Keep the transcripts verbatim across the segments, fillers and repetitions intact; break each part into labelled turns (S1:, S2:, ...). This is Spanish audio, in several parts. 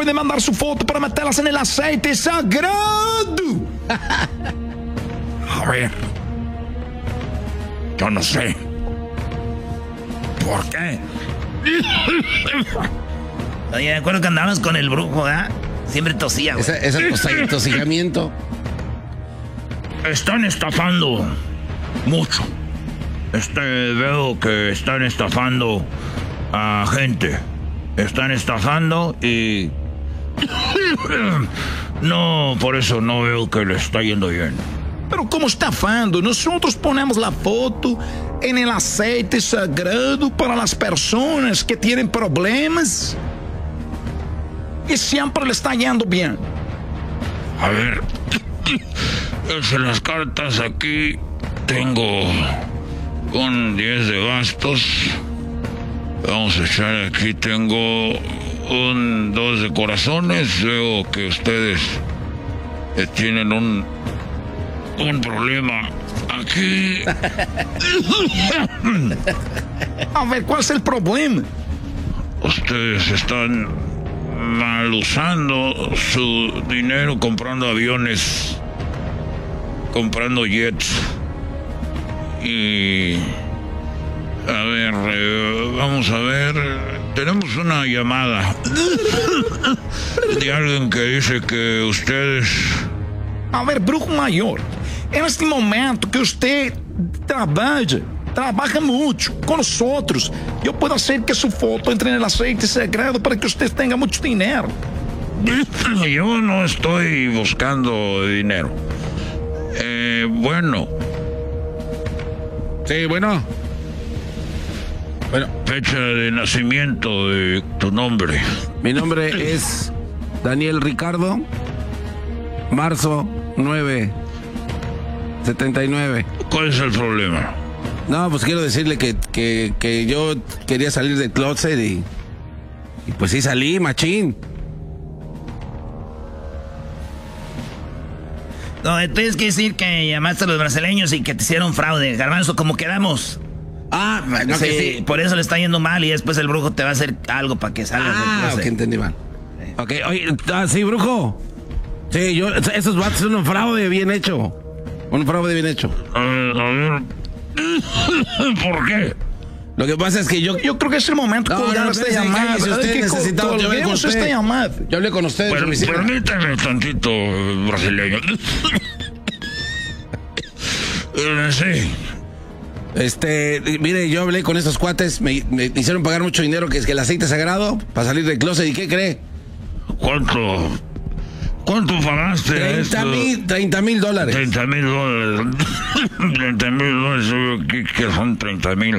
S1: puede mandar su foto para meterlas en el aceite sagrado.
S2: A ver. Yo no sé. ¿Por qué?
S3: Oye, me acuerdo que andábamos con el brujo, ¿eh? Siempre tosía, güey.
S4: Ese, ese tosigamiento.
S2: Están estafando mucho. Este, veo que están estafando a gente. Están estafando y... No, por eso no veo que le está yendo bien.
S1: Pero como estafando, nosotros ponemos la foto en el aceite sagrado para las personas que tienen problemas y siempre le está yendo bien.
S2: A ver, en las cartas aquí tengo un diez de bastos. Vamos a echar aquí, tengo un dos de corazones. Veo que ustedes eh, tienen un, un problema aquí.
S1: A ver, ¿cuál es el problema?
S2: Ustedes están mal usando su dinero comprando aviones, comprando jets. Y... A ver, eh, vamos a ver. Tenemos una llamada de alguien que dice que ustedes...
S1: A ver, brujo mayor, en este momento que usted trabaja, trabaja mucho con nosotros, yo puedo hacer que su foto entre en el aceite sagrado para que usted tenga mucho dinero.
S2: Yo no estoy buscando dinero. Eh, bueno.
S4: Sí, bueno. Bueno.
S2: Fecha de nacimiento de tu nombre.
S4: Mi nombre es Daniel Ricardo. Marzo nueve setenta y nueve.
S2: ¿Cuál es el problema?
S4: No, pues quiero decirle que, que, que yo quería salir del closet y, y pues sí salí, machín.
S3: No, tienes que decir que llamaste a los brasileños y que te hicieron fraude, Garbanzo, como quedamos.
S4: Ah, no,
S3: sí,
S4: que sí.
S3: Por eso le está yendo mal y después el brujo te va a hacer algo para que salgas.
S4: Ah,
S3: del
S4: ok, entendí mal. Ok, oye, ah, sí, brujo. Sí, yo, esos vatos son un fraude bien hecho. Un fraude bien hecho.
S2: A ver, a ver. ¿Por qué?
S4: Lo que pasa es que yo...
S1: Yo creo que es el momento de
S4: no,
S1: colgar
S4: no,
S1: esta
S4: espérese,
S1: llamada.
S4: cállese usted,
S1: Que
S4: necesitamos, yo hablé con
S1: colguemos
S4: usted.
S1: esta llamada.
S4: Yo hablé con usted.
S2: Pero, permítame tantito, brasileño. Eh, sí.
S4: Este, mire, yo hablé con estos cuates, me, me hicieron pagar mucho dinero, que es que el aceite sagrado, para salir del closet, ¿y qué cree?
S2: ¿Cuánto? ¿Cuánto pagaste?
S4: treinta mil, treinta mil dólares.
S2: treinta mil dólares. treinta mil dólares, yo que, que son treinta mil.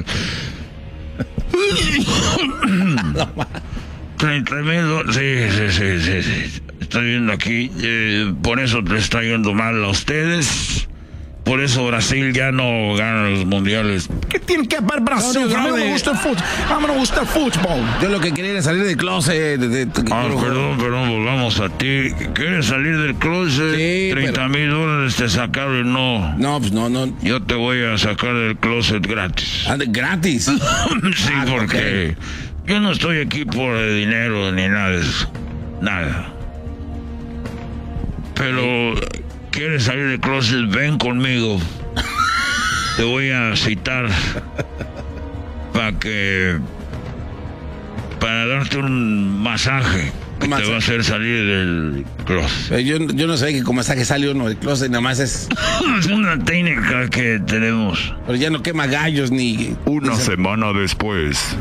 S2: treinta mil dólares. Sí, sí, sí, sí, sí. Estoy viendo aquí. Eh, por eso te está yendo mal a ustedes. Por eso Brasil ya no gana los mundiales.
S1: ¿Qué tiene que ver Brasil?
S4: No, no,
S1: a mí no me
S4: no,
S1: gusta el fútbol. A mí no me gusta el fútbol.
S4: Yo lo que quería era salir del closet. De, de,
S2: Ah,
S4: yo,
S2: perdón, perdón, volvamos a ti. ¿Quieres salir del closet?
S4: Sí,
S2: treinta mil dólares te sacaron, no.
S4: No, pues no, no.
S2: Yo te voy a sacar del closet gratis.
S4: Ah, gratis.
S2: Sí,
S4: Ah,
S2: porque
S4: okay.
S2: Yo no estoy aquí por el dinero ni nada de eso. Nada. Pero, ¿quieres salir del closet? Ven conmigo. Te voy a citar para que... para darte un masaje que
S4: Masaje.
S2: te va a hacer salir del closet.
S4: Eh, Yo, yo no sé que con masaje sale uno del closet, nada más es...
S2: Es una técnica que tenemos.
S4: Pero ya no quema gallos ni...
S2: Una
S4: ni se-
S2: semana después.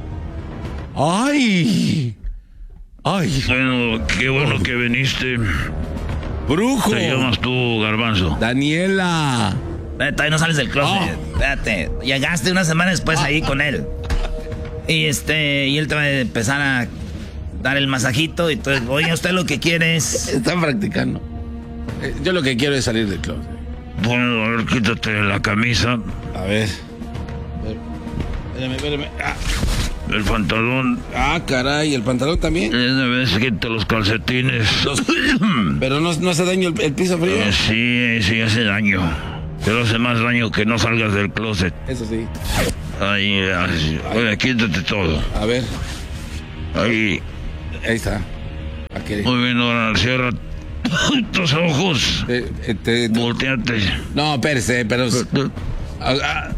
S4: ¡Ay! ¡Ay!
S2: Bueno, qué bueno que viniste.
S4: ¡Brujo!
S2: Te llamas tú, Garbanzo.
S4: Daniela.
S3: Eh, todavía no sales del closet.
S4: Oh.
S3: Espérate. Llegaste una semana después ahí con él. Y este, y él te va a empezar a dar el masajito. Y entonces, oye, usted lo que quiere es.
S4: Están practicando. Eh, Yo lo que quiero es salir del closet.
S2: Bueno, a ver, quítate la camisa,
S4: A ver. Espérame, espérame. Ah,
S2: el pantalón.
S4: ah, caray, el pantalón también.
S2: Esta vez quita los calcetines.
S4: Pero no, no hace daño el, el piso frío.
S2: Eh, sí, sí hace daño. Pero hace más daño que no salgas del closet.
S4: Eso sí.
S2: Ahí, así. Oye, quítate todo.
S4: A ver,
S2: Ahí.
S4: ahí está. Okay.
S2: Muy bien, ahora cierra tus ojos.
S4: Eh, eh, te- te-
S2: Volteate.
S4: No, espérese, pero... Ah, ah,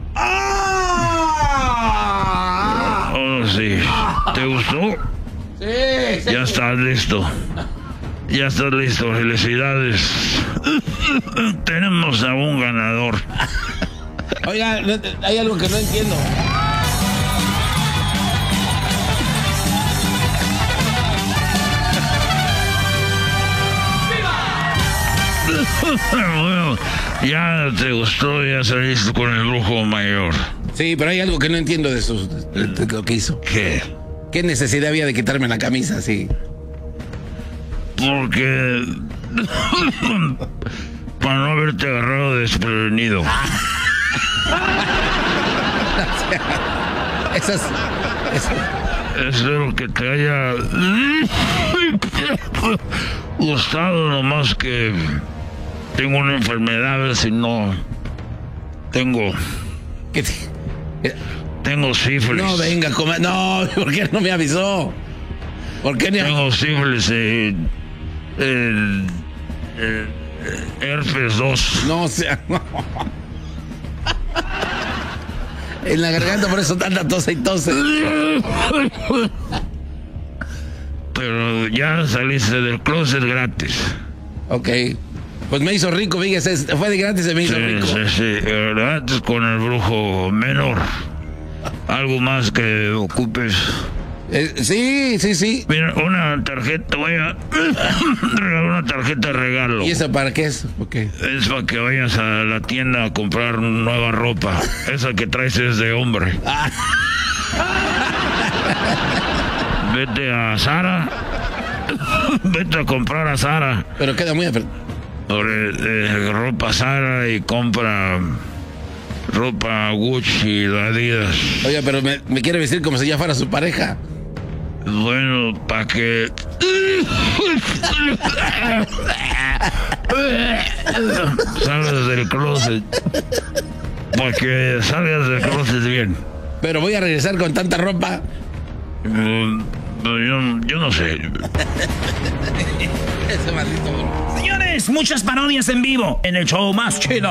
S4: ¡Ah!
S2: Ahora sí. ¿Te gustó?
S4: Sí, sí.
S2: Ya estás listo. Ya estás listo. Felicidades. Tenemos a un ganador.
S4: Oiga, no- hay algo que no entiendo.
S2: Bueno, ya te gustó, ya saliste con el brujo mayor.
S4: Sí, pero hay algo que no entiendo de, sus, de, de lo que hizo.
S2: ¿Qué?
S4: ¿Qué necesidad había de quitarme la camisa así?
S2: Porque... para no haberte agarrado desprevenido.
S4: Esas... esas
S2: Espero que te haya gustado, nomás que tengo una enfermedad, si no tengo
S4: que te- eh,
S2: tengo sífilis.
S4: no, venga, coma- no, ¿por qué no me avisó? ¿Por qué no?
S2: Tengo sífilis, eh, eh, eh, herpes dos.
S4: No, o sea, no. En la garganta, por eso tanta tos y tose.
S2: Pero ya saliste del closet gratis.
S4: Ok. Pues me hizo rico, fíjese, fue de gratis y me hizo
S2: Sí,
S4: rico.
S2: sí, sí, eh, gratis con el brujo menor. Algo más que ocupes.
S4: Eh, sí, sí, sí.
S2: Mira, una tarjeta, voy a regalar una tarjeta de regalo.
S4: ¿Y eso para qué es? Ok.
S2: Es para que vayas a la tienda a comprar nueva ropa. Esa que traes es de hombre. Vete a Zara. Vete a comprar a Zara.
S4: Pero queda muy apretado.
S2: Sobre, eh, ropa Zara y compra ropa Gucci y Adidas.
S4: Oiga, pero me, me quiere vestir como si ya fuera su pareja.
S2: Bueno, para que... salgas del closet. Para que salgas del closet bien.
S4: Pero voy a regresar con tanta ropa.
S2: Mm, Yo, yo no sé.
S4: Ese maldito bro.
S3: Señores, muchas parodias en vivo en el show más chido.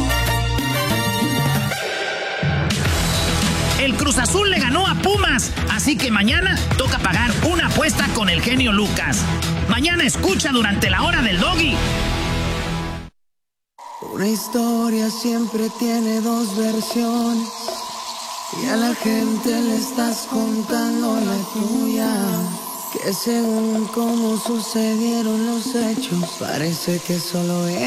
S3: El Cruz Azul le ganó a Pumas, así que mañana toca pagar una apuesta con el genio Lucas. Mañana escucha durante la hora del Doggy.
S5: Una historia siempre tiene dos versiones y a la gente le estás contando la tuya. Que según cómo sucedieron los hechos, parece que solo es